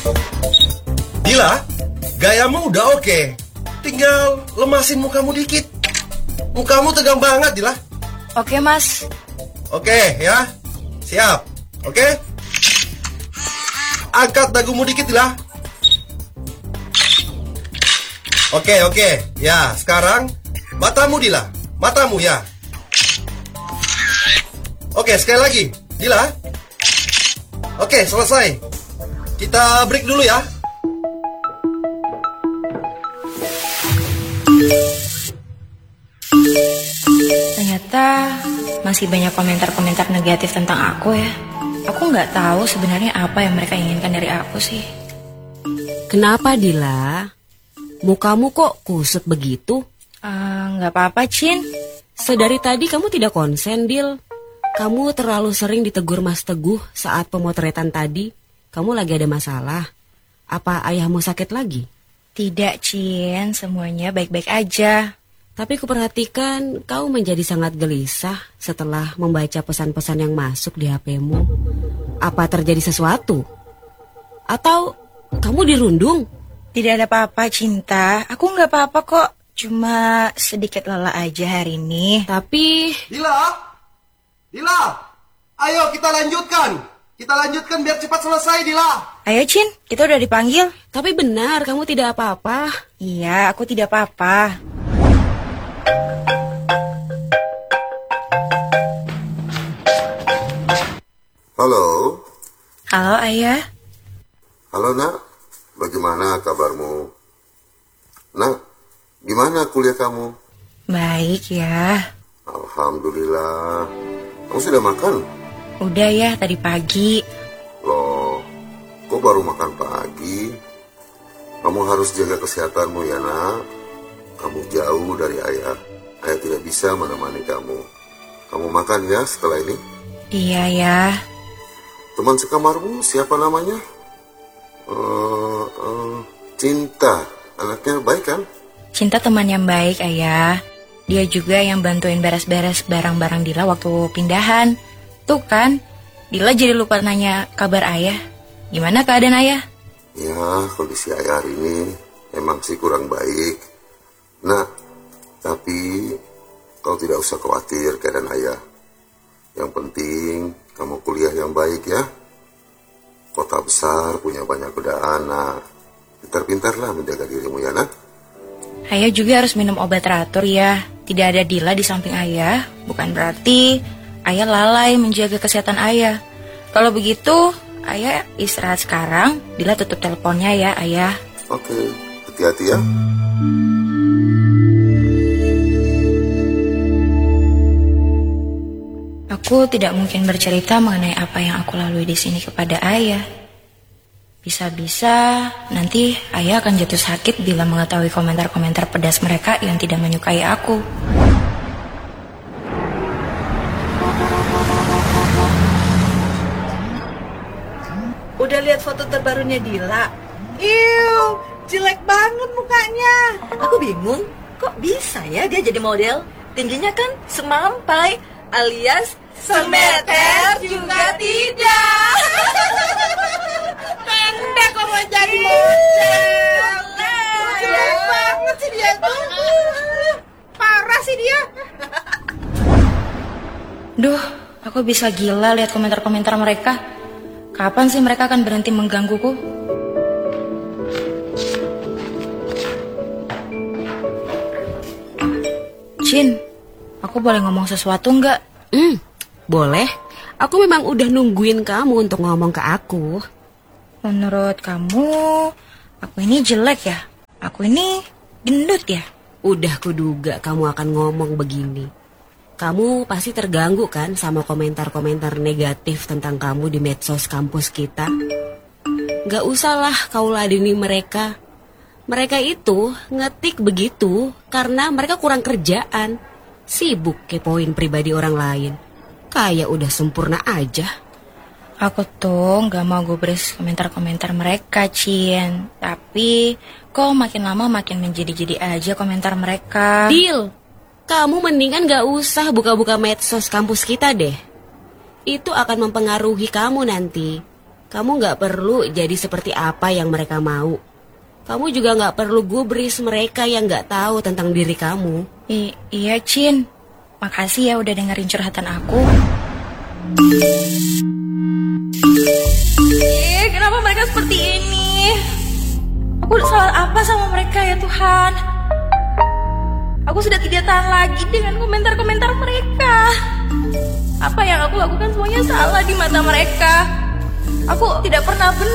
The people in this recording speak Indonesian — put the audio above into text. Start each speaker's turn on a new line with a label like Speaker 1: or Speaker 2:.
Speaker 1: Dila, gayamu udah oke. Tinggal lemasin mukamu dikit. Mukamu tegang banget, Dila.
Speaker 2: Oke, Mas.
Speaker 1: Oke, ya. Siap. Oke? Angkat dagumu dikit, Dila. Oke. Ya, sekarang matamu, Dila. Matamu, ya. Oke, sekali lagi. Dila. Oke, selesai. Kita break dulu ya.
Speaker 2: Ternyata masih banyak komentar-komentar negatif tentang aku ya. Aku nggak tahu sebenarnya apa yang mereka inginkan dari aku sih.
Speaker 3: Kenapa, Dila? Mukamu kok kusut begitu?
Speaker 2: Nggak apa-apa, Cin.
Speaker 3: Sedari tadi kamu tidak konsen, Dil. Kamu terlalu sering ditegur Mas Teguh saat pemotretan tadi. Kamu lagi ada masalah? Apa ayahmu sakit lagi?
Speaker 2: Tidak, Cin. Semuanya baik-baik aja.
Speaker 3: Tapi kuperhatikan kau menjadi sangat gelisah setelah membaca pesan-pesan yang masuk di HP-mu. Apa terjadi sesuatu? Atau kamu dirundung?
Speaker 2: Tidak ada apa-apa, Cinta. Aku nggak apa-apa kok. Cuma sedikit lelah aja hari ini.
Speaker 3: Tapi...
Speaker 1: Dila, ayo kita lanjutkan. Kita lanjutkan biar cepat selesai, Dila.
Speaker 2: Ayo, Cin. Kita udah dipanggil.
Speaker 3: Tapi benar, kamu tidak apa-apa.
Speaker 2: Iya, aku tidak apa-apa.
Speaker 4: Halo.
Speaker 2: Halo, Ayah.
Speaker 4: Halo, Nak. Bagaimana kabarmu? Nak, gimana kuliah kamu?
Speaker 2: Baik ya.
Speaker 4: Alhamdulillah. Kamu sudah makan?
Speaker 2: Udah ya, tadi pagi.
Speaker 4: Loh, kok baru makan pagi? Kamu harus jaga kesehatanmu ya, Nak. Kamu jauh dari ayah. Ayah tidak bisa menemani kamu. Kamu makan ya setelah ini?
Speaker 2: Iya ya.
Speaker 4: Teman sekamarmu siapa namanya? Cinta. Anaknya baik kan?
Speaker 2: Cinta teman yang baik, Ayah. Dia juga yang bantuin beres-beres barang-barang Dila waktu pindahan. Tuh kan, Dila jadi lupa nanya kabar Ayah. Gimana keadaan Ayah?
Speaker 4: Ya, kondisi ayah hari ini emang sih kurang baik. Nah, tapi kau tidak usah khawatir keadaan ayah. Yang penting kamu kuliah yang baik ya. Kota besar, punya banyak godaan. Nah, pintar-pintarlah menjaga dirimu ya, Nak.
Speaker 2: Ayah juga harus minum obat teratur ya. Tidak ada Dila di samping Ayah. Bukan berarti Ayah lalai menjaga kesehatan Ayah. Kalau begitu, Ayah istirahat sekarang. Dila tutup teleponnya ya, Ayah.
Speaker 4: Oke, hati-hati ya.
Speaker 2: Aku tidak mungkin bercerita mengenai apa yang aku lalui di sini kepada Ayah. Bisa-bisa nanti Ayah akan jatuh sakit bila mengetahui komentar-komentar pedas mereka yang tidak menyukai aku.
Speaker 5: Udah lihat foto terbarunya Dila? Iu, jelek banget mukanya. Aku bingung, kok bisa ya dia jadi model? Tingginya kan semampai, alias semeter juga tidak. Pendek kok mau jadi model. Jelek banget sih dia tuh. Parah sih dia.
Speaker 2: Duh, aku bisa gila lihat komentar-komentar mereka. Kapan sih mereka akan berhenti menggangguku? Cin, aku boleh ngomong sesuatu nggak?
Speaker 3: Boleh. Aku memang udah nungguin kamu untuk ngomong ke aku.
Speaker 2: Menurut kamu, aku ini jelek ya? Aku ini gendut ya?
Speaker 3: Udah kuduga kamu akan ngomong begini. Kamu pasti terganggu kan sama komentar-komentar negatif tentang kamu di medsos kampus kita? Gak usahlah kau ladeni mereka. Mereka itu ngetik begitu karena mereka kurang kerjaan. Sibuk kepoin pribadi orang lain. Kayak udah sempurna aja.
Speaker 2: Aku tuh gak mau gubris komentar-komentar mereka, Cin. Tapi kok makin lama makin menjadi-jadi aja komentar mereka.
Speaker 3: Deal, kamu mendingan gak usah buka-buka medsos kampus kita deh. Itu akan mempengaruhi kamu nanti. Kamu gak perlu jadi seperti apa yang mereka mau. Kamu juga gak perlu gubris mereka yang gak tahu tentang diri kamu.
Speaker 2: Iya, Cin. Makasih ya udah dengerin curhatan aku. Kenapa mereka seperti ini? Aku salah apa sama mereka ya Tuhan? Aku sudah tidak tahan lagi dengan komentar-komentar mereka. Apa yang aku lakukan semuanya salah di mata mereka. Aku tidak pernah benar